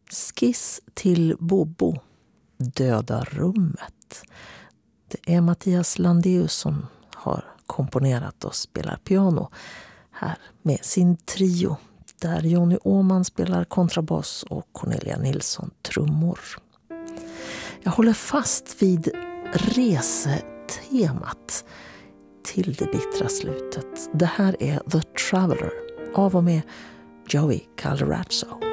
Skiss till Bobo, Döda rummet. Det är Mattias Landeus som har komponerat och spelar piano här med sin trio, där Johnny Åman spelar kontrabass och Cornelia Nilsson trummor. Jag håller fast vid resetemat till det bittra slutet. Det här är The Traveller av och med Joey Calderazzo.